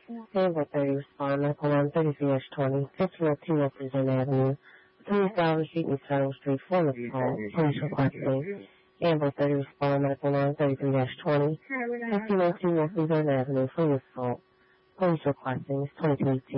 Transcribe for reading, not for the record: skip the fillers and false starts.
Danville 30 respond, medical line 33-20, 1502 West Arizona Avenue, 3000 Street and Saddle Street, for this call, police requesting. Danville 30 respond, medical line 33-20, 1502 West Arizona Avenue, for this call, police requesting, 2218.